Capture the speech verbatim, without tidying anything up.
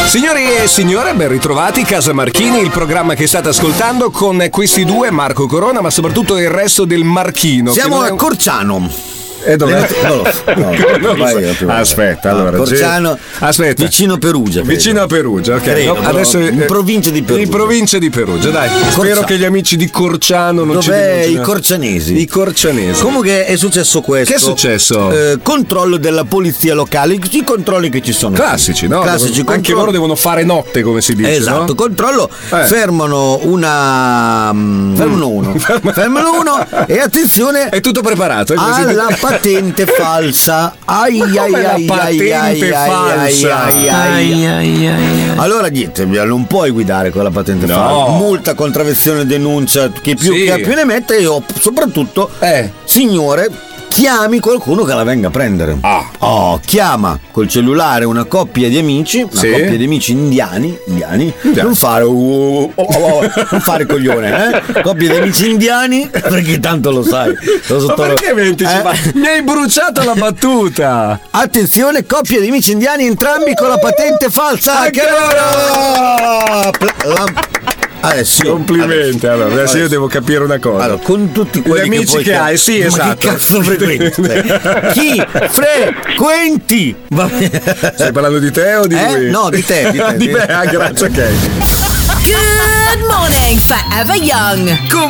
Signori e signore, ben ritrovati, Casa Marchini, il programma che state ascoltando con questi due, Marco Corona, ma soprattutto il resto del Marchino. Siamo a un... Corciano. E dov'è? Non lo so. No, non lo so. io, Aspetta, allora. Corciano, aspetta. vicino Perugia. Credo. Vicino a Perugia, ok. Credo, no, adesso in provincia di Perugia. In provincia di Perugia, dai. Corciano. Spero che gli amici di Corciano non Dov'è ci i corcianesi? I corcianesi. Comunque è successo questo. Che è successo? Eh, controllo della polizia locale, i controlli che ci sono. Classici, no? Classici. Anche controllo. loro devono fare notte, come si dice. Esatto, no? controllo. Eh. Fermano una. Mm. Fermano uno. Fermano uno e attenzione. È tutto preparato. Alla patente falsa. Ai ai ai ai patente ai falsa. ai ai ai. Allora niente, non puoi guidare con la patente no. falsa. Multa, contravvenzione, denuncia, chi più sì. chi più ne mette, e soprattutto eh. signore, chiami qualcuno che la venga a prendere. Ah. Oh, chiama col cellulare una coppia di amici, una sì. coppia di amici indiani, indiani, indiani. non fare uh, oh, oh, oh, non fare coglione, eh? Coppia di amici indiani, perché tanto lo sai. Lo Ma perché mi anticipa? Eh? Mi hai bruciato la battuta. Attenzione, coppia di amici indiani, entrambi con la patente falsa. Anche loro! La... Adesso, complimenti. Adesso, allora, adesso io devo capire una cosa. Allora, con tutti quelli gli amici che, che, che hai, sì, ma esatto. Che cazzo frequenti? Chi frequenti? Stai parlando di te o di eh? lui? No, di te. Di, te, di me, ah, grazie, ok. Good morning, Forever Young. Good